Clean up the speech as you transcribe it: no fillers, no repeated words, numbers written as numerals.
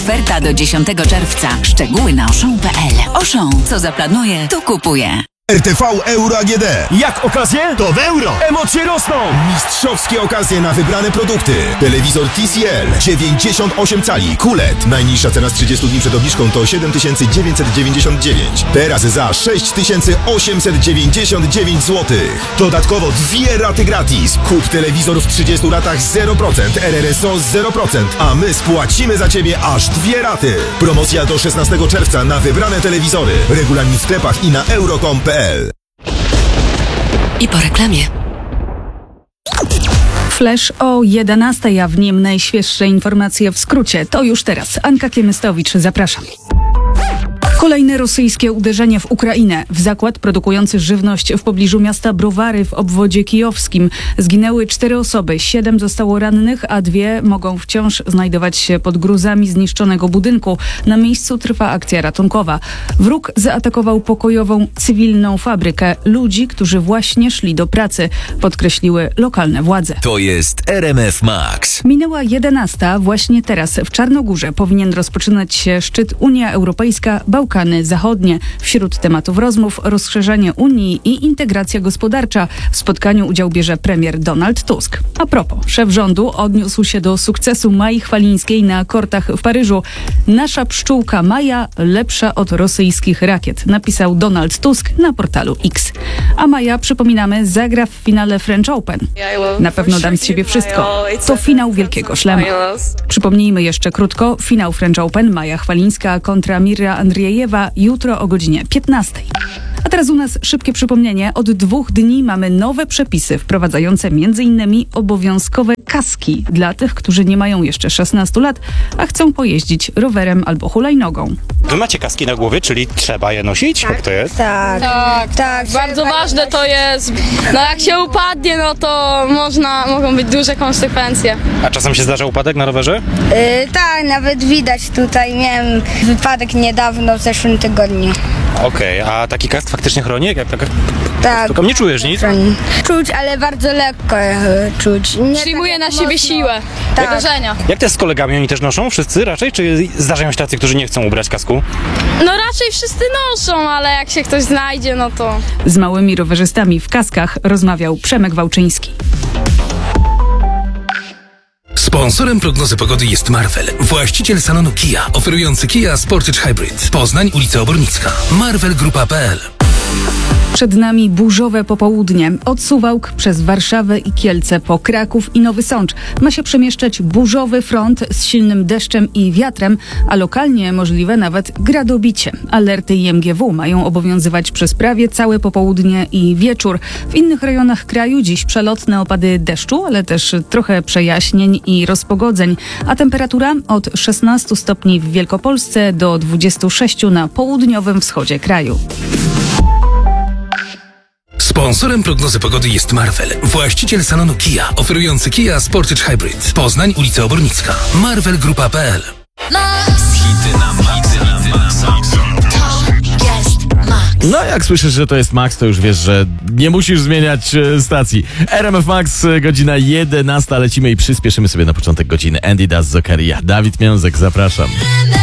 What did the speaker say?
Oferta do 10 czerwca. Szczegóły na Auchan.pl. Auchan, co zaplanuje, to kupuje. RTV Euro AGD. Jak okazje? To w euro! Emocje rosną! Mistrzowskie okazje na wybrane produkty. Telewizor TCL 98 cali QLED. Najniższa cena z 30 dni przed obniżką to 7999. Teraz za 6899 zł. Dodatkowo 2 raty gratis. Kup telewizor w 30 latach 0%, RRSO 0%, a my spłacimy za Ciebie aż 2 raty. Promocja do 16 czerwca na wybrane telewizory. Regulamin w sklepach i na euro.com.pl. I po reklamie. Flash o 11:00, a w nim najświeższe informacje w skrócie. To już teraz. Anka Kiemystowicz, zapraszam. Kolejne rosyjskie uderzenie w Ukrainę. W zakład produkujący żywność w pobliżu miasta Browary w obwodzie kijowskim zginęły 4 osoby, 7 zostało rannych, a 2 mogą wciąż znajdować się pod gruzami zniszczonego budynku. Na miejscu trwa akcja ratunkowa. Wróg zaatakował pokojową, cywilną fabrykę. Ludzi, którzy właśnie szli do pracy, podkreśliły lokalne władze. To jest RMF Max. Minęła 11:00. Właśnie teraz w Czarnogórze powinien rozpoczynać się szczyt Unia Europejska Bałkany Zachodnie. Wśród tematów rozmów rozszerzenie Unii i integracja gospodarcza. W spotkaniu udział bierze premier Donald Tusk. A propos, szef rządu odniósł się do sukcesu Mai Chwalińskiej na kortach w Paryżu. Nasza pszczółka Maja lepsza od rosyjskich rakiet, napisał Donald Tusk na portalu X. A Maja, przypominamy, zagra w finale French Open. Na pewno dam z siebie wszystko. To finał Wielkiego Szlema. Przypomnijmy jeszcze krótko, finał French Open Maja Chwalińska kontra Mirra Andriejewa jutro o godzinie 15:00. A teraz u nas szybkie przypomnienie. Od 2 dni mamy nowe przepisy wprowadzające m.in. obowiązkowe kaski dla tych, którzy nie mają jeszcze 16 lat, a chcą pojeździć rowerem albo hulajnogą. Wy macie kaski na głowie, czyli trzeba je nosić? Jak to jest? Tak. Bardzo ważne to jest. No jak się upadnie, no to mogą być duże konsekwencje. A czasem się zdarza upadek na rowerze? Tak, nawet widać tutaj. Miałem wypadek niedawno, w zeszłym tygodniu. Okej, a taki kask faktycznie chroni? Tak. Tylko nie czujesz nic? Czuć, ale bardzo lekko czuć. Przyjmuje na siebie siłę, uderzenia. Jak to jest z kolegami? Oni też noszą? Wszyscy raczej? Czy zdarzają się tacy, którzy nie chcą ubrać kasku? No raczej wszyscy noszą, ale jak się ktoś znajdzie, no to... Z małymi rowerzystami w kaskach rozmawiał Przemek Wałczyński. Sponsorem prognozy pogody jest Marvel, właściciel salonu Kia, oferujący Kia Sportage Hybrid. Poznań, ulica Obornicka. Marvelgrupa.pl. Przed nami burzowe popołudnie. Od Suwałk przez Warszawę i Kielce po Kraków i Nowy Sącz ma się przemieszczać burzowy front z silnym deszczem i wiatrem, a lokalnie możliwe nawet gradobicie. Alerty IMGW mają obowiązywać przez prawie całe popołudnie i wieczór. W innych rejonach kraju dziś przelotne opady deszczu, ale też trochę przejaśnień i rozpogodzeń, a temperatura od 16 stopni w Wielkopolsce do 26 na południowym wschodzie kraju. Sponsorem prognozy pogody jest Marvel, właściciel salonu Kia, oferujący Kia Sportage Hybrid. Poznań, ulica Obornicka. Marvelgrupa.pl. Hity na maksa. No jak słyszysz, że to jest Max, to już wiesz, że nie musisz zmieniać stacji. RMF Max, godzina 11, lecimy i przyspieszymy sobie na początek godziny. Andy Das, Zokaria, Dawid Miązek, zapraszam.